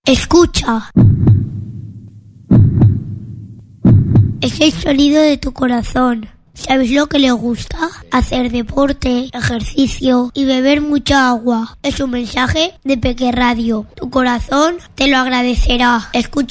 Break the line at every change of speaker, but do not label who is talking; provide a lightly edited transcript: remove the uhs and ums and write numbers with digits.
Escucha. Es el sonido de tu corazón. ¿Sabes lo que le gusta? Hacer deporte, ejercicio y beber mucha agua. Es un mensaje de Peque Radio. Tu corazón te lo agradecerá. Escucha.